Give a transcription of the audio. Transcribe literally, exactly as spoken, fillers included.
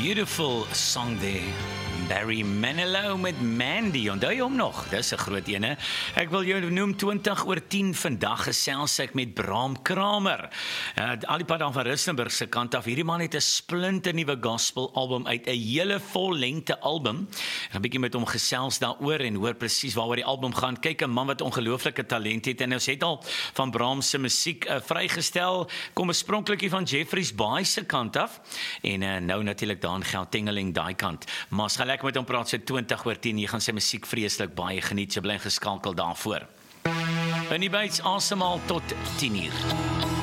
Beautiful song there. Barry Manilow met Mandy, onthou jy hom nog? Dis 'n groot ene. Ek wil jou noem twintig oor tien vandag gesels ek met Bram Kramer. Uh, al die pad aan van Rustenburg se kant af. Hierdie man het 'n splinter nuwe gospel album uit, 'n hele vollengte album. Ek gaan 'n bietjie met hom gesels daaroor en hoor presies waaroor die album gaan. Kyk, 'n man wat ongelooflike talent het en ons het al van Bram se musiek uh, vrygestel. Kom oorspronklik van Jeffrey's Bay se kant af en uh, nou natuurlik daar in Gauteng daai kant. Maar as lekker met hom praat sy twintig oor tien, jy gaan sy musiek vreeslik baie geniet, jy bly geskakel daarvoor. In die byts asemhaal tot tien uur.